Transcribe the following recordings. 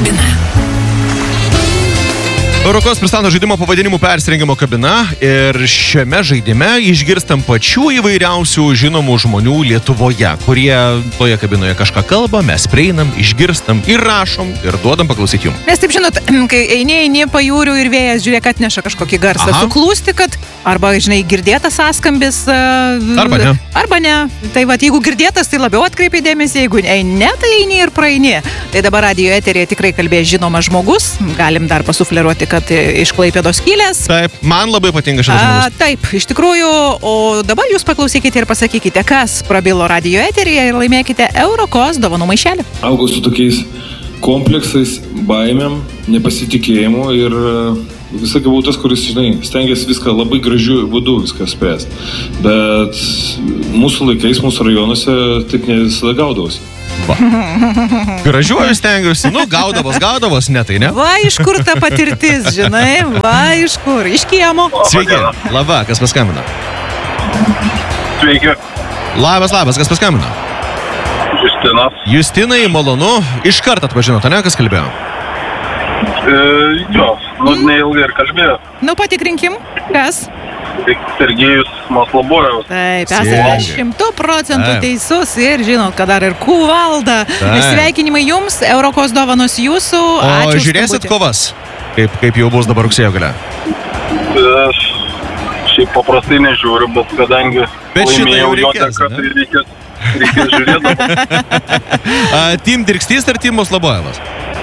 kabina. Eurokos pristato žaidimo pavadinimų persirengimo kabina ir šiame žaidime išgirstam pačių įvairiausių žinomų žmonių Lietuvoje, kurie toje kabinoje kažką kalba, mes prieinam, išgirstam, įrašom ir duodam paklausyti jums. Nes taip žinot, kai eini pajūrių ir vėjas, žiūrėk, atneša kažkokį garsą, suklūsti, kad arba, žinai, girdėtas sąskambis, arba ne. Tai va, jeigu girdėtas, tai labiau atkreipi dėmesį, jeigu ne, tai eini ir praeini. Tai dabar radijo eterėje tikrai kalbės žinomas žmogus, galim dar pasufleruoti, kad iš Klaipėdos kilęs. Taip, man labai patinka šitas žmogus. Taip, iš tikrųjų, o dabar jūs paklausykite ir pasakykite, kas prabilo radijo eterėje ir laimėkite Eurokos dovanų maišelį. Augau su tokiais kompleksais, baimėm, nepasitikėjimu ir visą buvau tas, kuris, žinai, stengiasi viską labai gražiu būdu viską spręsti. Bet mūsų laikais, mūsų rajonuose taip ne visada gaudavosi. Gražiuoju stengiuosi, gaudavos, ne tai ne? Va, iš kur ta patirtis, žinai, iš kur, iš kiemo. Sveiki, laba, kas paskambino? Sveiki. Labas, kas paskambino? Justinas. Justinai, malonu, iš karto atpažinote, ne, kas kalbėjo? Jo, neilgai ir kalbėjo. Patikrinkim, kas? Sergejus Maslobojevas. Taip, esate 100% teisus ir žinot, kad dar ir kuvalda. Sveikinimai jums, Eurokos dovanos jūsų. O žiūrėsit kovas, kaip jau bus dabar rugsėjo gale? Šiaip paprastai nežiūriu, bet kadangi laimėjau Joteką, tai reikės žiūrėti. Tim Dirkstys ar Tim Maslobojevas?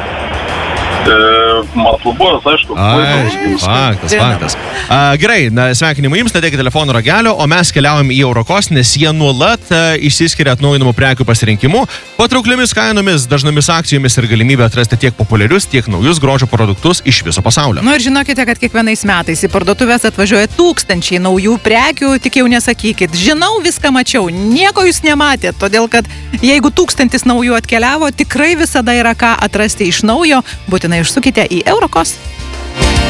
Maslobojevas, aišku. Faktas. Gerai, sveikinimai jums, nedėkite telefono ragelio, o mes keliaujam į Eurokos, nes jie nuolat išsiskiria atnaujinamų prekių pasirinkimu, patraukliomis kainomis, dažnomis akcijomis ir galimybę atrasti tiek populiarius, tiek naujus grožio produktus iš viso pasaulio. Ir žinokite, kad kiekvienais metais į parduotuvės atvažiuoja tūkstančiai naujų prekių, tik jau nesakykit, žinau, viską mačiau, nieko jūs nematėt, todėl kad jeigu 1000 naujų atkeliavo, tikrai visada yra ką atrasti iš naujo, būtinai užsukite į Eurokos.